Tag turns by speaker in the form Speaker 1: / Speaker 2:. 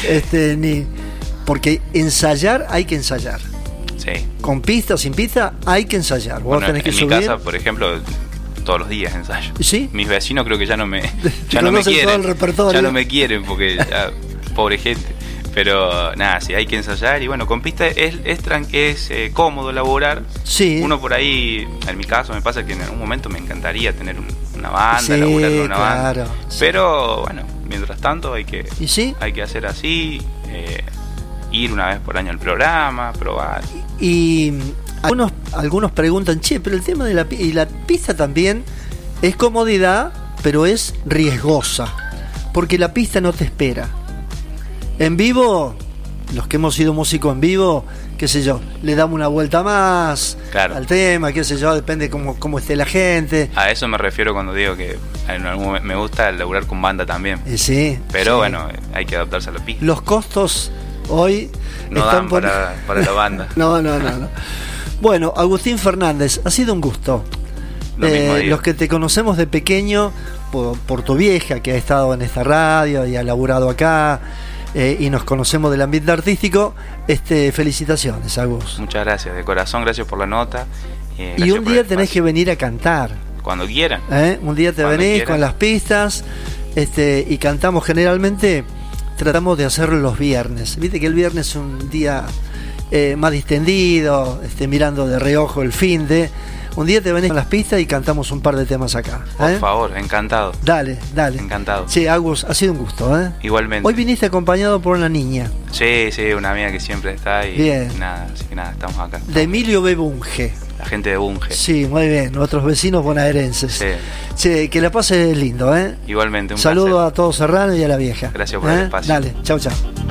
Speaker 1: Porque ensayar hay que ensayar.
Speaker 2: Sí.
Speaker 1: Con pista o sin pista hay que ensayar. Vos tenés que subir.
Speaker 2: En mi casa, por ejemplo, todos los días ensayo.
Speaker 1: ¿Sí?
Speaker 2: Mis vecinos creo que ya no me
Speaker 1: quieren. Todo el repertorio.
Speaker 2: Ya no me quieren porque ya, pobre gente. Pero nada, sí, hay que ensayar. Y bueno, con pista es cómodo elaborar.
Speaker 1: Sí.
Speaker 2: Uno por ahí, en mi caso me pasa que en algún momento me encantaría tener una banda, elaborar con una banda. Sí. Pero bueno, mientras tanto hay que hacer así, ir una vez por año al programa, probar.
Speaker 1: Y algunos preguntan, pero el tema de la pista también es comodidad, pero es riesgosa, porque la pista no te espera. En vivo, los que hemos sido músicos en vivo, qué sé yo, le damos una vuelta más al tema, qué sé yo, depende cómo esté la gente.
Speaker 2: A eso me refiero cuando digo que en algún momento me gusta laburar con banda también.
Speaker 1: Sí.
Speaker 2: Pero bueno, hay que adaptarse a la pista.
Speaker 1: Los costos hoy
Speaker 2: no dan para la banda.
Speaker 1: No. Bueno, Agustín Fernández, ha sido un gusto. Los que te conocemos de pequeño, por tu vieja que ha estado en esta radio y ha laburado acá, y nos conocemos del ambiente artístico, felicitaciones, Agus.
Speaker 2: Muchas gracias, de corazón, gracias por la nota.
Speaker 1: Y un día tenés que venir a cantar.
Speaker 2: Cuando quieran.
Speaker 1: Un día te venís con las pistas, y cantamos. Generalmente tratamos de hacerlo los viernes. Viste que el viernes es un día más distendido, mirando de reojo el finde. Un día te venís con las pistas y cantamos un par de temas acá.
Speaker 2: Por favor, encantado.
Speaker 1: Dale.
Speaker 2: Encantado.
Speaker 1: Sí, Agus, ha sido un gusto.
Speaker 2: Igualmente.
Speaker 1: Hoy viniste acompañado por una niña.
Speaker 2: Sí, una amiga que siempre está y
Speaker 1: bien.
Speaker 2: Así que nada, estamos acá.
Speaker 1: De Emilio B. Bunge.
Speaker 2: La gente de Bunge.
Speaker 1: Sí, muy bien, nuestros vecinos bonaerenses.
Speaker 2: Sí.
Speaker 1: Sí, que la pase lindo,
Speaker 2: Igualmente, un
Speaker 1: saludo
Speaker 2: placer.
Speaker 1: A todos Serrano y a la vieja.
Speaker 2: Gracias por el espacio.
Speaker 1: Dale, chau.